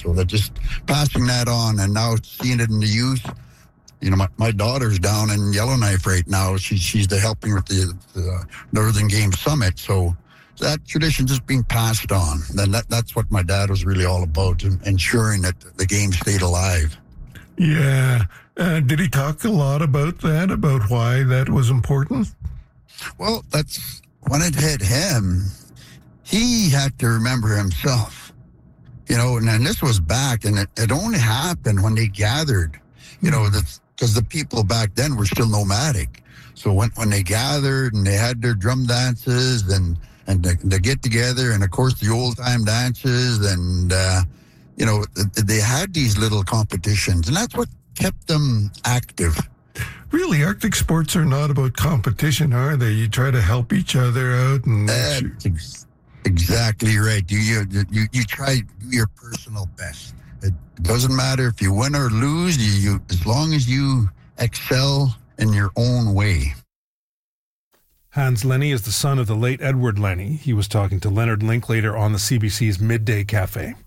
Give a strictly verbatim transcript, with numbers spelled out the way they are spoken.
So they're just passing that on, and now seeing it in the youth. You know, my, my daughter's down in Yellowknife right now. She, she's the helping with the, the Northern Game Summit. So that tradition just being passed on. Then that, that's what my dad was really all about, ensuring that the game stayed alive. Yeah. Uh, did he talk a lot about that, about why that was important? Well, that's when it hit him. He had to remember himself. You know, and then this was back, and it, it only happened when they gathered. You know, because the people back then were still nomadic. So when when they gathered and they had their drum dances and and they, they get together, and of course the old time dances, and uh, you know, they had these little competitions, and that's what kept them active. Really, Arctic sports are not about competition, are they? You try to help each other out, and That's ex- exactly right. You, you you you try to do your personal best. It doesn't matter if you win or lose. You, you as long as you excel in your own way. Hans Lenny is the son of the late Edward Lenny. He was talking to Leonard Linklater on the C B C's Midday Cafe.